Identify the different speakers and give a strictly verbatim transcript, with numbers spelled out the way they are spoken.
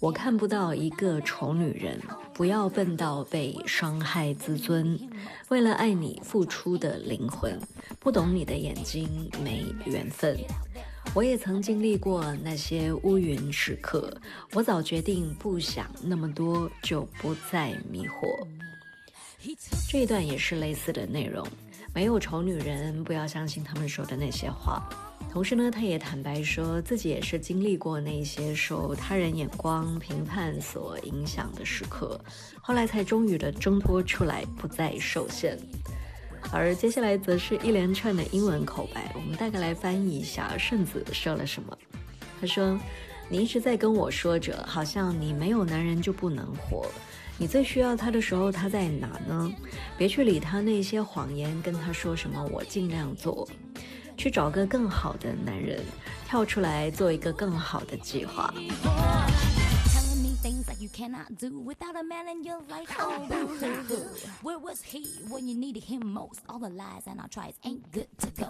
Speaker 1: 我看不到一个丑女人，不要笨到被伤害自尊。为了爱你付出的灵魂，不懂你的眼睛没缘分。我也曾经历过那些乌云时刻，我早决定不想那么多，就不再迷惑。这一段也是类似的内容，没有丑女人，不要相信他们说的那些话。同时呢，他也坦白说自己也是经历过那些受他人眼光评判所影响的时刻，后来才终于的挣脱出来，不再受限。而接下来则是一连串的英文口白，我们大概来翻译一下顺子说了什么。他说，你一直在跟我说着，好像你没有男人就不能活，你最需要他的时候他在哪呢？别去理他那些谎言，跟他说什么我尽量做，去找个更好的男人，跳出来做一个更好的计划。
Speaker 2: Things like you cannot do without a man in your life. Oh, boo, boo, boo. Where was he when you needed him most? All the lies and our tries ain't good to go.